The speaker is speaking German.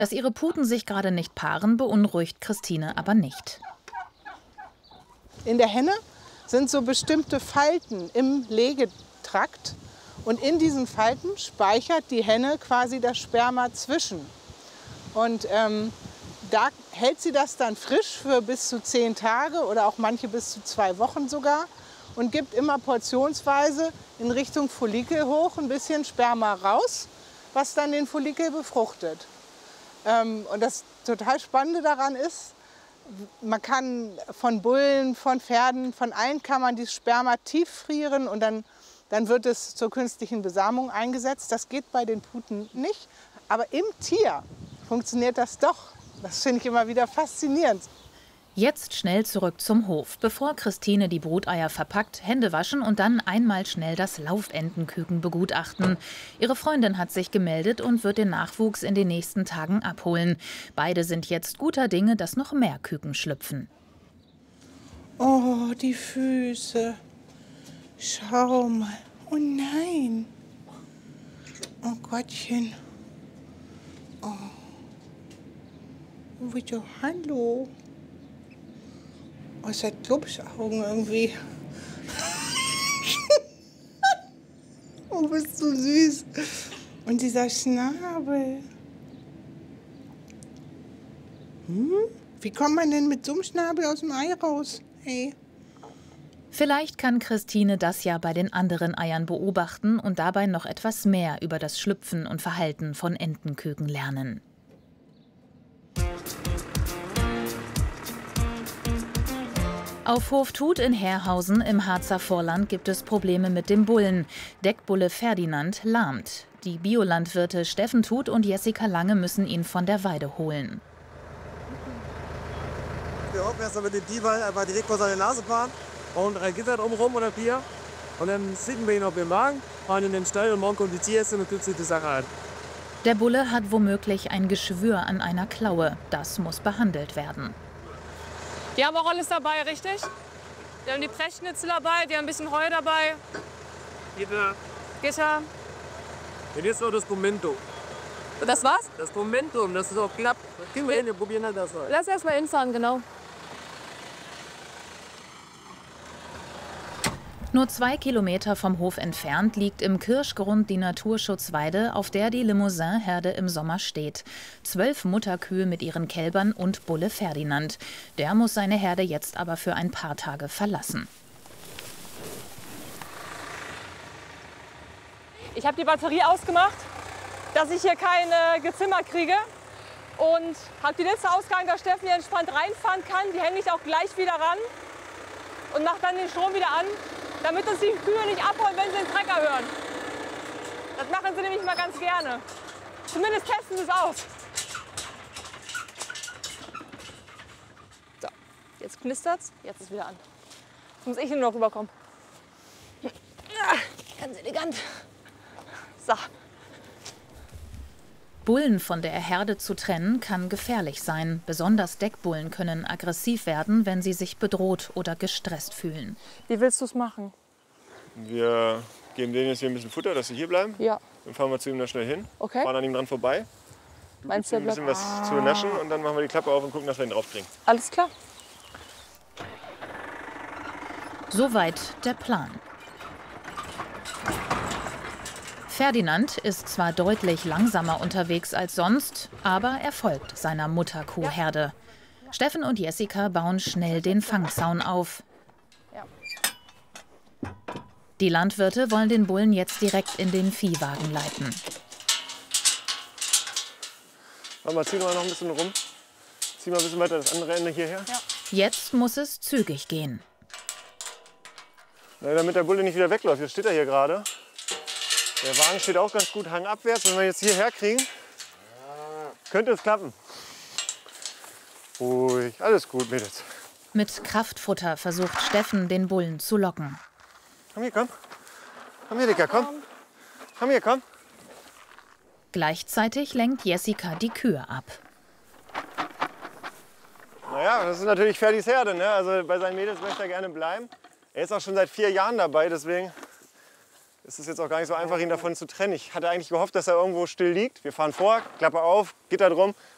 Dass ihre Puten sich gerade nicht paaren, beunruhigt Christine aber nicht. In der Henne sind so bestimmte Falten im Legetrakt. Und in diesen Falten speichert die Henne quasi das Sperma zwischen. Und da hält sie das dann frisch für bis zu 10 Tage oder auch manche bis zu 2 Wochen sogar. Und gibt immer portionsweise in Richtung Follikel hoch ein bisschen Sperma raus, was dann den Follikel befruchtet. Und das total Spannende daran ist, man kann von Bullen, von Pferden, von allen kann man dieses Sperma tieffrieren und dann wird es zur künstlichen Besamung eingesetzt. Das geht bei den Puten nicht, aber im Tier funktioniert das doch. Das finde ich immer wieder faszinierend. Jetzt schnell zurück zum Hof, bevor Christine die Bruteier verpackt, Hände waschen und dann einmal schnell das Laufentenküken begutachten. Ihre Freundin hat sich gemeldet und wird den Nachwuchs in den nächsten Tagen abholen. Beide sind jetzt guter Dinge, dass noch mehr Küken schlüpfen. Oh, die Füße. Schau mal. Oh nein. Oh Gottchen. Oh. Bitte, hallo. Oh, es hat Glubschaugen irgendwie. Oh, bist du süß. Und dieser Schnabel. Wie kommt man denn mit so einem Schnabel aus dem Ei raus? Hey. Vielleicht kann Christine das ja bei den anderen Eiern beobachten und dabei noch etwas mehr über das Schlüpfen und Verhalten von Entenküken lernen. Auf Hof Tuth in Herrhausen im Harzer Vorland gibt es Probleme mit dem Bullen. Deckbulle Ferdinand lahmt. Die Biolandwirte Steffen Tuth und Jessica Lange müssen ihn von der Weide holen. Wir hoffen erst mal mit dem Dieval einfach direkt vor seine Nase fahren und ein Gitter drumherum oder vier. Und dann sitzen wir ihn auf den Magen, fahren in den Stall und morgen kommt die Tierärztin und kürzt die Sache an. Der Bulle hat womöglich ein Geschwür an einer Klaue. Das muss behandelt werden. Die haben auch alles dabei, richtig? Die haben die Brechschnitzel dabei, die haben ein bisschen Heu dabei. Gitter. Und jetzt noch das Momento. Das war's? Das Momentum, dass es auch klappt. Das kriegen wir hin, wir probieren halt das mal. Lass erst mal hinfahren, genau. Nur 2 Kilometer vom Hof entfernt liegt im Kirschgrund die Naturschutzweide, auf der die Limousin-Herde im Sommer steht. 12 Mutterkühe mit ihren Kälbern und Bulle Ferdinand. Der muss seine Herde jetzt aber für ein paar Tage verlassen. Ich habe die Batterie ausgemacht, dass ich hier kein Gezimmer kriege. Und habe die letzte Ausgang, dass Steffen hier entspannt reinfahren kann. Die hänge ich auch gleich wieder ran und mache dann den Strom wieder an, damit uns die Kühe nicht abholen, wenn sie den Trecker hören. Das machen sie nämlich mal ganz gerne. Zumindest testen sie es aus. So, jetzt knistert's, jetzt ist es wieder an. Jetzt muss ich hier noch rüberkommen. Ja, ganz elegant. So. Bullen von der Herde zu trennen, kann gefährlich sein. Besonders Deckbullen können aggressiv werden, wenn sie sich bedroht oder gestresst fühlen. Wie willst du es machen? Wir geben denen jetzt hier ein bisschen Futter, dass sie hier bleiben. Ja. Dann fahren wir zu ihm da schnell hin, Okay. fahren an ihm dran vorbei. Meinst du, Ein bisschen was zu naschen und dann machen wir die Klappe auf und gucken, dass wir ihn draufkriegen. Alles klar. Soweit der Plan. Ferdinand ist zwar deutlich langsamer unterwegs als sonst, aber er folgt seiner Mutterkuhherde. Steffen und Jessica bauen schnell den Fangzaun auf. Ja. Die Landwirte wollen den Bullen jetzt direkt in den Viehwagen leiten. Zieh mal noch ein bisschen rum. Zieh mal ein bisschen weiter das andere Ende hierher. Ja. Jetzt muss es zügig gehen. Na, damit der Bulle nicht wieder wegläuft. Jetzt steht er hier gerade. Der Wagen steht auch ganz gut hangabwärts. Wenn wir jetzt hierher kriegen, könnte es klappen. Ruhig, alles gut, Mädels. Mit Kraftfutter versucht Steffen, den Bullen zu locken. Komm hier, komm. Komm hier, Dicker, komm. Komm hier, komm. Gleichzeitig lenkt Jessica die Kühe ab. Naja, das ist natürlich Ferdis Herde, ne? Also bei seinen Mädels möchte er gerne bleiben. Er ist auch schon seit 4 Jahren dabei, deswegen ist es jetzt auch gar nicht so einfach, ihn davon zu trennen. Ich hatte eigentlich gehofft, dass er irgendwo still liegt. Wir fahren vor, Klappe auf, Gitter drum